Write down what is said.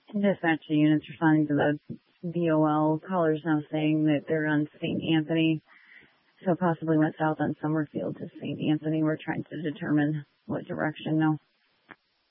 Dispatch units responding to the BOL callers now saying that they're on St. Anthony, so possibly went south on Summerfield to St. Anthony. We're trying to determine what direction now.